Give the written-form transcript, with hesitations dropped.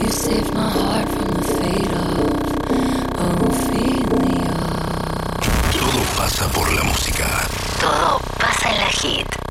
You saved my heart from the fate of Ophelia. Todo pasa por la música. Todo pasa en la hit.